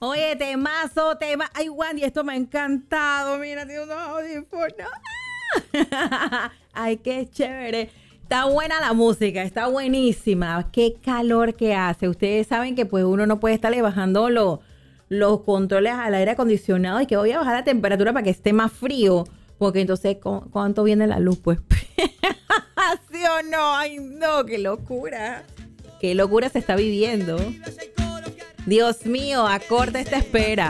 Oye, temazo, tema. Ay, Wandy, esto me ha encantado. Mira, tiene unos audífonos. Ay, qué chévere. Está buena la música, está buenísima. Qué calor que hace. Ustedes saben que pues uno no puede estarle bajando los controles al aire acondicionado y que voy a bajar la temperatura para que esté más frío. Porque entonces, ¿cuánto viene la luz? Pues, ¿sí o no? Ay, no, qué locura. Qué locura se está viviendo. Dios mío, acorta esta espera.